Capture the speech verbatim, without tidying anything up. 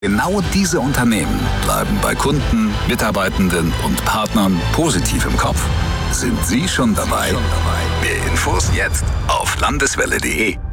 Genau diese Unternehmen bleiben bei Kunden, Mitarbeitenden und Partnern positiv im Kopf. Sind Sie schon dabei? Mehr Infos jetzt auf landeswelle punkt de.